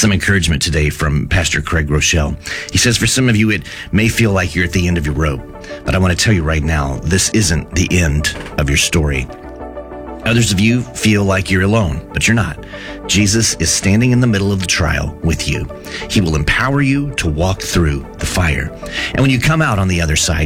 Some encouragement today from Pastor Craig Rochelle. He says, for some of you, it may feel like you're at the end of your rope, but I want to tell you right now, this isn't the end of your story. Others of you feel like you're alone, but you're not. Jesus is standing in the middle of the trial with you. He will empower you to walk through the fire. And when you come out on the other side,